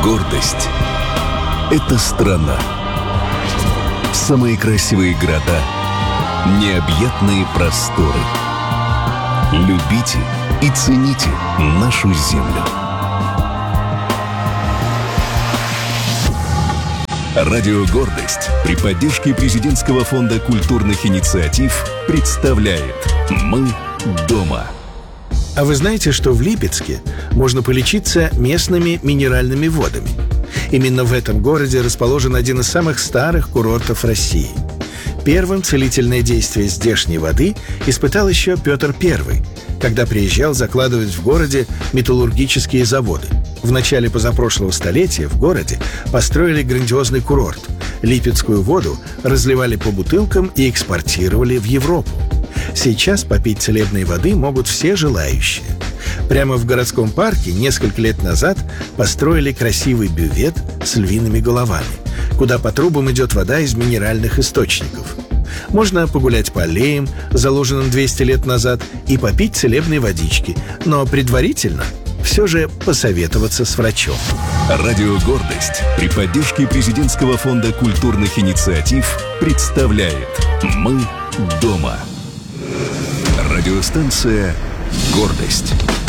Гордость — это страна. Самые красивые города, необъятные просторы. Любите и цените нашу землю. Радио «Гордость» при поддержке Президентского фонда культурных инициатив представляет «Мы дома». А вы знаете, что в Липецке можно полечиться местными минеральными водами? Именно в этом городе расположен один из самых старых курортов России. Первым целительное действие здешней воды испытал еще Петр I, когда приезжал закладывать в городе металлургические заводы. В начале позапрошлого столетия в городе построили грандиозный курорт. Липецкую воду разливали по бутылкам и экспортировали в Европу. Сейчас попить целебной воды могут все желающие. Прямо в городском парке несколько лет назад построили красивый бювет с львиными головами, куда по трубам идет вода из минеральных источников. Можно погулять по аллеям, заложенным 200 лет назад, и попить целебной водички, но предварительно все же посоветоваться с врачом. Радио «Гордость» при поддержке Президентского фонда культурных инициатив представляет «Мы дома». Радиостанция «Гордость».